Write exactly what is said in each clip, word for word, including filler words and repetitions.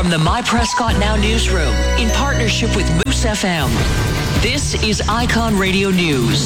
From the My Prescott Now newsroom, in partnership with Moose F M, this is Icon Radio News.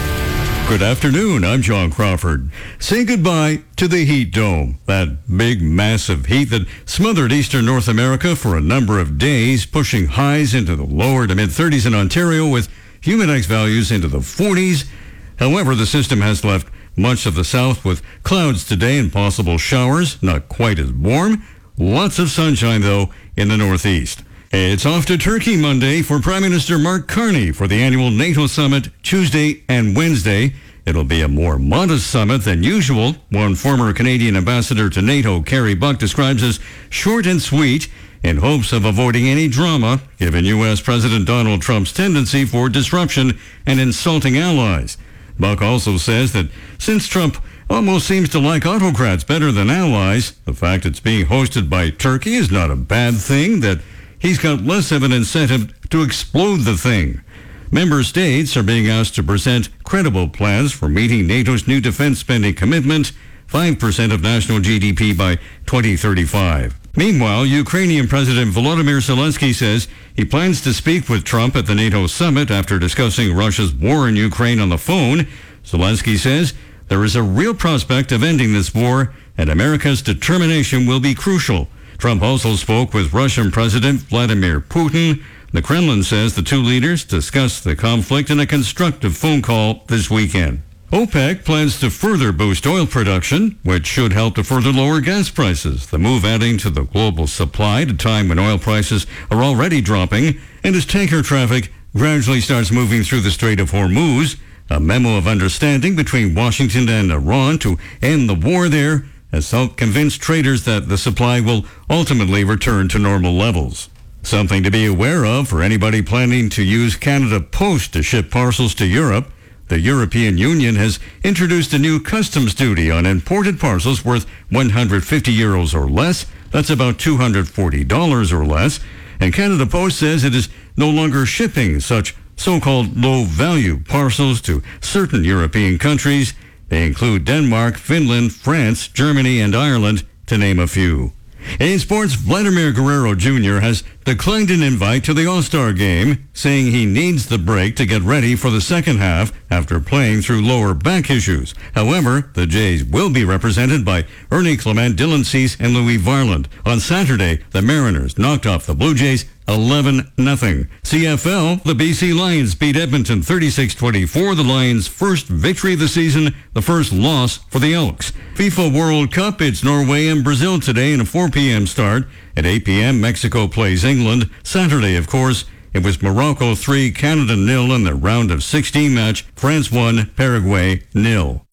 Good afternoon, I'm John Crawford. Say goodbye to the heat dome, that big, massive heat that smothered eastern North America for a number of days, pushing highs into the lower to mid-thirties in Ontario with humidex values into the forties. However, the system has left much of the south with clouds today and possible showers, not quite as warm. Lots of sunshine, though, in the northeast. It's off to Turkey Monday for Prime Minister Mark Carney for the annual NATO summit Tuesday and Wednesday. It'll be a more modest summit than usual. One former Canadian ambassador to NATO, Kerry Buck, describes as short and sweet in hopes of avoiding any drama, given U S. President Donald Trump's tendency for disruption and insulting allies. Buck also says that since Trump almost seems to like autocrats better than allies, the fact it's being hosted by Turkey is not a bad thing, that he's got less of an incentive to explode the thing. Member states are being asked to present credible plans for meeting NATO's new defense spending commitment, five percent of national G D P by twenty thirty-five. Meanwhile, Ukrainian President Volodymyr Zelensky says he plans to speak with Trump at the NATO summit after discussing Russia's war in Ukraine on the phone. Zelensky says there is a real prospect of ending this war, and America's determination will be crucial. Trump also spoke with Russian President Vladimir Putin. The Kremlin says the two leaders discussed the conflict in a constructive phone call this weekend. OPEC plans to further boost oil production, which should help to further lower gas prices. The move adding to the global supply at a time when oil prices are already dropping and as tanker traffic gradually starts moving through the Strait of Hormuz. A memo of understanding between Washington and Iran to end the war there has helped convince traders that the supply will ultimately return to normal levels. Something to be aware of for anybody planning to use Canada Post to ship parcels to Europe. The European Union has introduced a new customs duty on imported parcels worth one hundred fifty euros or less. That's about two hundred forty dollars or less. And Canada Post says it is no longer shipping such so-called low-value parcels to certain European countries. They include Denmark, Finland, France, Germany, and Ireland, to name a few. In sports, Vladimir Guerrero Junior has declined an invite to the All-Star game, saying he needs the break to get ready for the second half after playing through lower back issues. However, the Jays will be represented by Ernie Clement, Dylan Cease, and Louis Varland. On Saturday, the Mariners knocked off the Blue Jays eleven nothing. C F L, the B C Lions beat Edmonton thirty-six twenty-four, the Lions' first victory of the season, the first loss for the Elks. FIFA World Cup, it's Norway and Brazil today in a four p.m. start. At eight p.m., Mexico plays England. Saturday, of course, it was Morocco three, Canada nil in the round of sixteen match. France one, Paraguay nil.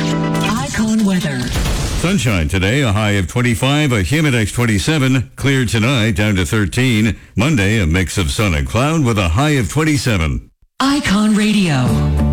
Icon weather. Sunshine today, a high of twenty-five, a humidex twenty-seven. Clear tonight, down to thirteen. Monday, a mix of sun and cloud with a high of twenty-seven. Icon Radio.